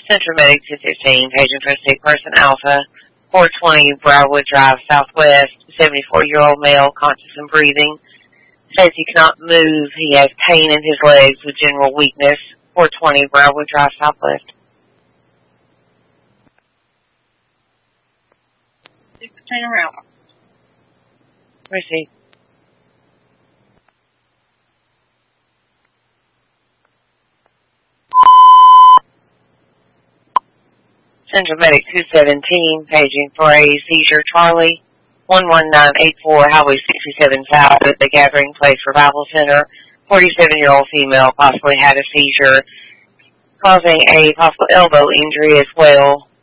Central Medic 215, paging for a sick person Alpha, 420 Briarwood Drive Southwest, 74-year-old male, conscious and breathing. Says he cannot move. He has pain in his legs with general weakness. 420 Briarwood Drive Southwest. 16 around. Where's he? Central Medic 217, paging for a seizure Charlie, 11984 Highway 67 South at the Gathering Place Revival Center. 47-year-old female possibly had a seizure, causing a possible elbow injury as well.